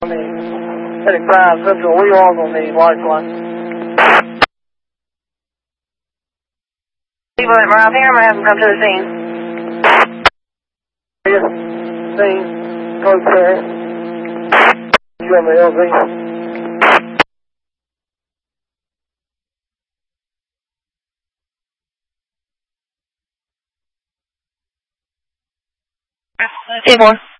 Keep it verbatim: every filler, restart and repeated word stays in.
on the heading five Central, we are on the lifeline. People that arrive here, I'm going to have them come to the scene. Yes, scene, code there. You on the L Z. Seymour.